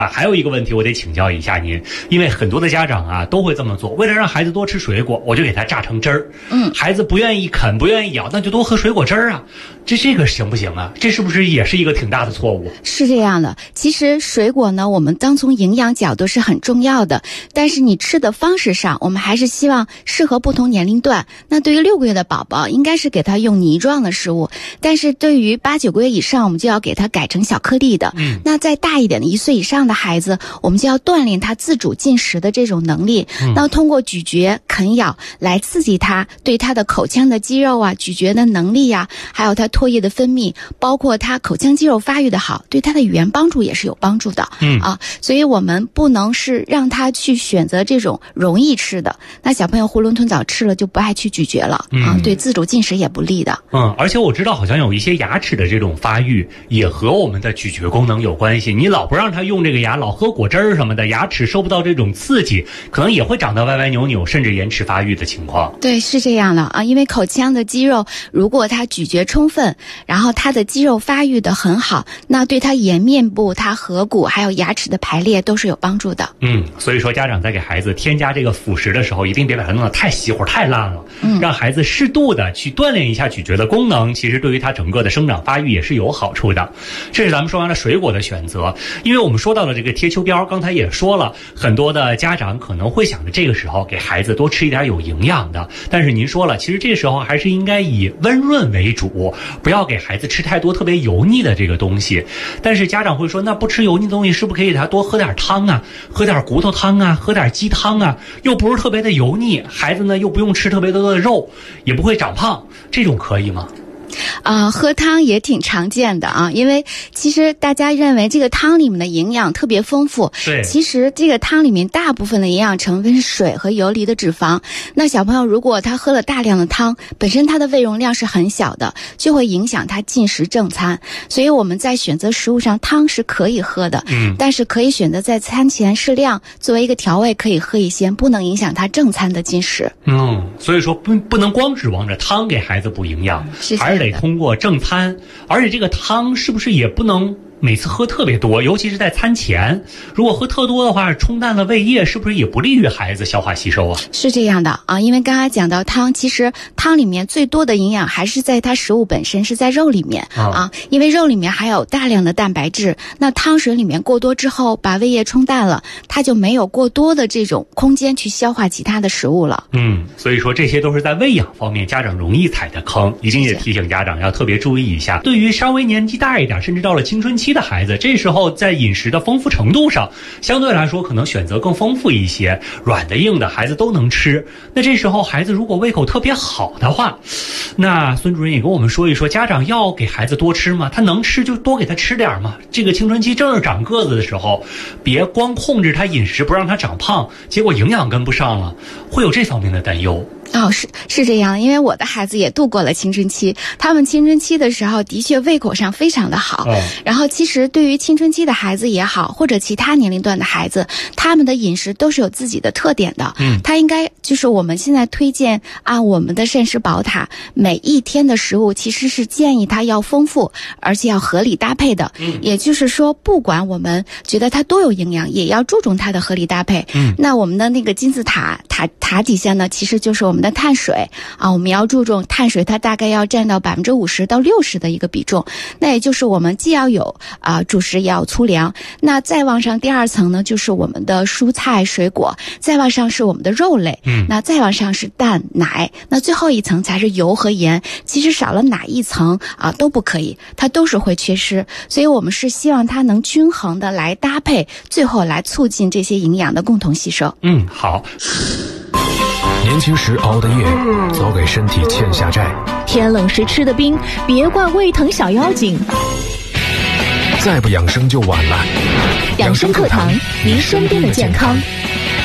还有一个问题我得请教一下您，因为很多的家长啊都会这么做，为了让孩子多吃水果，我就给他榨成汁儿。孩子不愿意啃，不愿意咬，那就多喝水果汁儿啊。这个行不行啊？这是不是也是一个挺大的错误？ 是这样的，其实水果呢，我们当从营养角度是很重要的，但是你吃的方式上，我们还是希望适合不同年龄段。那对于6个月的宝宝，应该是给他用泥状的食物，但是对于8、9个月以上，我们就要给他改成小颗粒的。那再大一点的1岁以上的孩子，我们就要锻炼他自主进食的这种能力。那通过咀嚼、啃咬来刺激他对他的口腔的肌肉啊、咀嚼的能力啊，还有他唾液的分泌，包括他口腔肌肉发育的好，对他的语言帮助也是有帮助的。所以我们不能是让他去选择这种容易吃的，那小朋友囫囵吞枣吃了就不爱去咀嚼了对自主进食也不利的。 而且我知道好像有一些牙齿的这种发育也和我们的咀嚼功能有关系，你老不让他用这个牙，老喝果汁儿什么的，牙齿受不到这种刺激，可能也会长得歪歪扭扭，甚至延迟发育的情况。 对，是这样的因为口腔的肌肉如果它咀嚼充分，然后它的肌肉发育的很好，那对它颜面部、它颌骨还有牙齿的排列都是有帮助的。 所以说家长在给孩子添加这个辅食的时候，一定别把它弄得太稀乎太烂了，让孩子适度的去锻炼一下咀嚼的功能，其实对于他整个的生长发育也是有好处的。这是咱们说完了水果的选择，因为我们说到了这个贴秋膘，刚才也说了，很多的家长可能会想着这个时候给孩子多吃一点有营养的，但是您说了，其实这时候还是应该以温润为主，不要给孩子吃太多特别油腻的这个东西。但是家长会说，那不吃油腻的东西是不是可以给他多喝点汤啊，喝点骨头汤啊，喝点鸡汤啊，又不是特别的油腻，孩子呢又不用吃特别多的肉，也不会长胖，这种可以吗？ 喝汤也挺常见的因为其实大家认为这个汤里面的营养特别丰富， 对， 其实这个汤里面大部分的营养成分是水和游离的脂肪。那小朋友如果他喝了大量的汤，本身他的胃容量是很小的，就会影响他进食正餐。所以我们在选择食物上，汤是可以喝的，但是可以选择在餐前适量作为一个调味可以喝一些，不能影响他正餐的进食。 所以说不能光指望着汤给孩子补营养，还是得通过正餐，而且这个汤是不是也不能每次喝特别多，尤其是在餐前，如果喝特多的话，冲淡了胃液，是不是也不利于孩子消化吸收啊？ 是这样的因为刚才讲到汤，其实汤里面最多的营养还是在它食物本身，是在肉里面因为肉里面还有大量的蛋白质，那汤水里面过多之后把胃液冲淡了，它就没有过多的这种空间去消化其他的食物了。 所以说这些都是在喂养方面家长容易踩的坑，一定也提醒家长要特别注意一下。对于稍微年纪大一点，甚至到了青春期的孩子，这时候在饮食的丰富程度上相对来说可能选择更丰富一些，软的硬的孩子都能吃。那这时候孩子如果胃口特别好的话，那孙主任也跟我们说一说，家长要给孩子多吃吗？他能吃就多给他吃点嘛。这个青春期正是长个子的时候，别光控制他饮食不让他长胖，结果营养跟不上了，会有这方面的担忧。 是这样，因为我的孩子也度过了青春期，他们青春期的时候的确胃口上非常的好。然后其实对于青春期的孩子也好，或者其他年龄段的孩子，他们的饮食都是有自己的特点的。他应该就是我们现在推荐我们的膳食宝塔，每一天的食物其实是建议他要丰富，而且要合理搭配的。也就是说，不管我们觉得它多有营养，也要注重它的合理搭配。那我们的那个金字塔底下呢，其实就是我们的碳水我们要注重碳水，它大概要占到50%到60%的一个比重。那也就是我们既要有主食，也要粗粮。那再往上第二层呢，就是我们的蔬菜水果，再往上是我们的肉类，那再往上是蛋奶，那最后一层才是油和盐。其实少了哪一层都不可以，它都是会缺失。所以我们是希望它能均衡的来搭配，最后来促进这些营养的共同吸收。 好。 年轻时熬的夜，早给身体欠下债。 天冷时吃的冰，别怪胃疼小妖精。 再不养生就晚了。 养生课堂，您身边的健康。